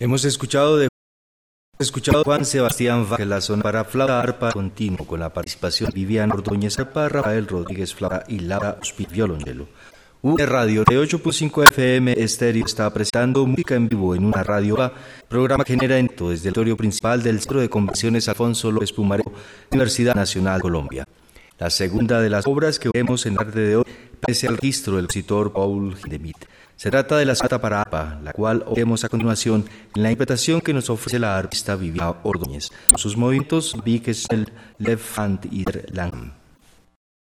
Hemos escuchado Juan Sebastián Vázquez, la zona para flauta arpa continuo, con la participación de Viviana Ordóñez arpa, Rafael Rodríguez flauta y Laura Ospit violonchelo. Una radio de 8.5 FM estéreo está presentando música en vivo en una radio, programa que genera desde el auditorio principal del Centro de Convenciones Alfonso López Pumarejo, Universidad Nacional de Colombia. La segunda de las obras que vemos en la tarde de hoy pertenece al registro del compositor Paul Hindemith. Se trata de la sonata para arpa, la cual oiremos a continuación en la interpretación que nos ofrece la arpista Viviana Ordóñez. Sus movimientos Big Snell, Left Hand y Der Lang.